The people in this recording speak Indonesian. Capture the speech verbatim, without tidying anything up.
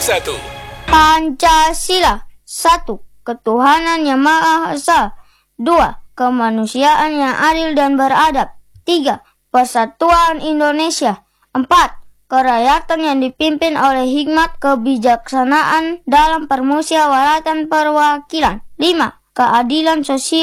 satu. Pancasila. Satu. Ketuhanan yang Maha Esa. Dua. Kemanusiaan yang adil dan beradab. Tiga. Persatuan Indonesia. Empat. Kerakyatan yang dipimpin oleh hikmat kebijaksanaan dalam permusyawaratan perwakilan. Lima. Keadilan sosial